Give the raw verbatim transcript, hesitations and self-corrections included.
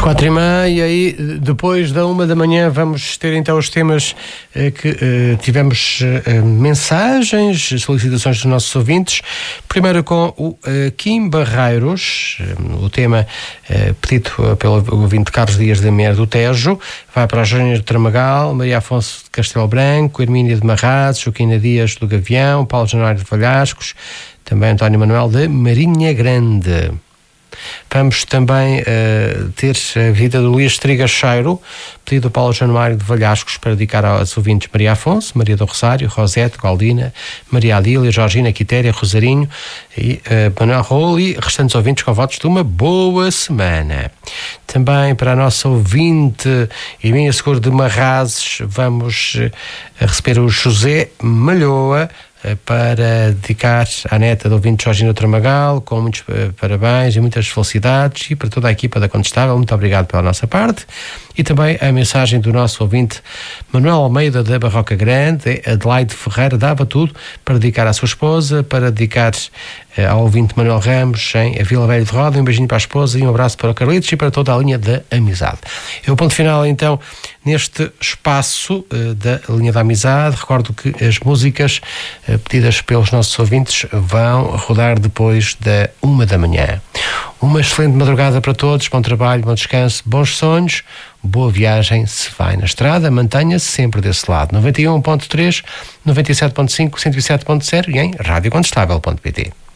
Quatro e meia e depois da uma da manhã vamos ter então os temas eh, que eh, tivemos eh, mensagens, solicitações dos nossos ouvintes. Primeiro com o eh, Kim Barreiros, eh, o tema eh, pedido pelo ouvinte Carlos Dias da Mer do Tejo, vai para a Júnior de Tramagal, Maria Afonso de Castelo Branco, Hermínia de Marrazes, Joaquina Dias do Gavião, Paulo Januário de Valhascos, também António Manuel de Marinha Grande. Vamos também uh, ter a vida do Luís Trigacheiro, pedido do Paulo Januário de Valhascos, para dedicar aos ouvintes Maria Afonso, Maria do Rosário, Rosete, Galdina, Maria Adília, Georgina, Quitéria, Rosarinho e uh, Manuel Raul, e restantes ouvintes com votos de uma boa semana. Também para a nossa ouvinte Emília Seguro de Marrazes, vamos uh, receber o José Malhoa, para dedicar à neta do ouvinte Georgina Tramagal, com muitos uh, parabéns e muitas felicidades, e para toda a equipa da Condestável, muito obrigado pela nossa parte. E também a mensagem do nosso ouvinte Manuel Almeida da Barroca Grande, Adelaide Ferreira, dava tudo para dedicar à sua esposa, para dedicar uh, ao ouvinte Manuel Ramos em a Vila Velha de Roda. Um beijinho para a esposa e um abraço para o Carlitos e para toda a linha da amizade. É o ponto final então neste espaço uh, da linha da amizade. Recordo que as músicas uh, pedidas pelos nossos ouvintes vão rodar depois da uma da manhã. Uma excelente madrugada para todos, bom trabalho, bom descanso, bons sonhos, boa viagem. Se vai na estrada, mantenha-se sempre desse lado. noventa e um ponto três, noventa e sete ponto cinco, cento e sete ponto zero e em rádio condestável ponto pt.